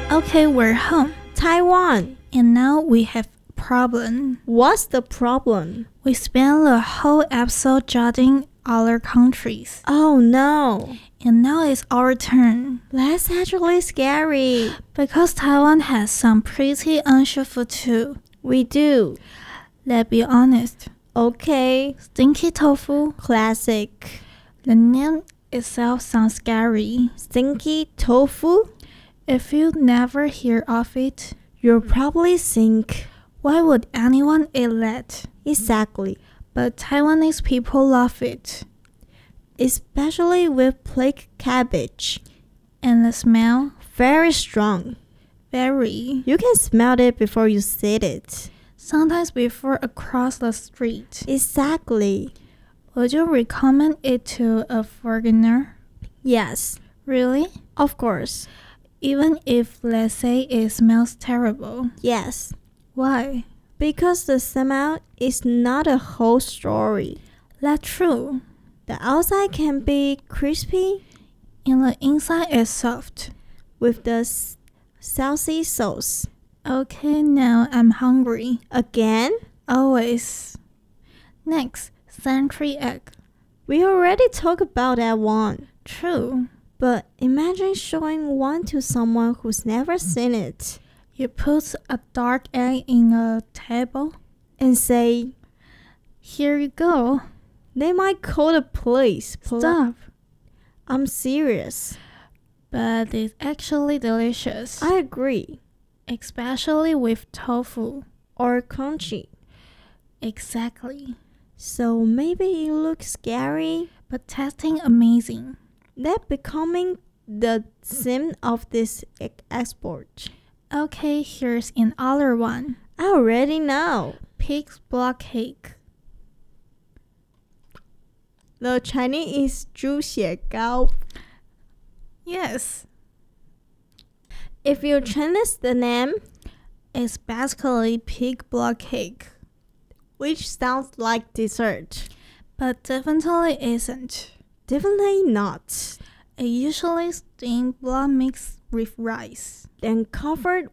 Okay, we're home. Taiwan. And now we have a problem. What's the problem? We spent the whole episode judging other countries. Oh no. And now it's our turn. That's actually scary. Because Taiwan has some pretty unsure food too. We do. Let's be honest. Okay. Stinky tofu. Classic. The name itself sounds scary. Stinky tofu? If you never hear of it, you'll probably think, why would anyone eat that? Exactly. But Taiwanese people love it. Especially with plain cabbage. And the smell? Very strong. Very. You can smell it before you see it. Sometimes before across the street. Exactly. Would you recommend it to a foreigner? Yes. Really? Of course. Even if, let's say, it smells terrible? Yes. Why? Because the smell is not a whole story. That's true. The outside can be crispy and the inside is soft. With the salty sauce. Okay, now I'm hungry. Again? Always. Next, century egg. We already talked about that one. True. But imagine showing one to someone who's never seen it. You put a dark egg in a table and say, here you go. They might call the police. Stop. I'm serious. But it's actually delicious. I agree. Especially with tofu. Or crunchy. Exactly. So maybe it looks scary, but tasting amazing. That becoming the theme of this export. Okay, here's another one. I already know. Pig's blood cake. The Chinese is 猪血糕. Yes. If you Chinese the name, it's basically pig blood cake. Which sounds like dessert. But definitely isn't. Definitely not. It usually steamed blood mixed with rice. Then covered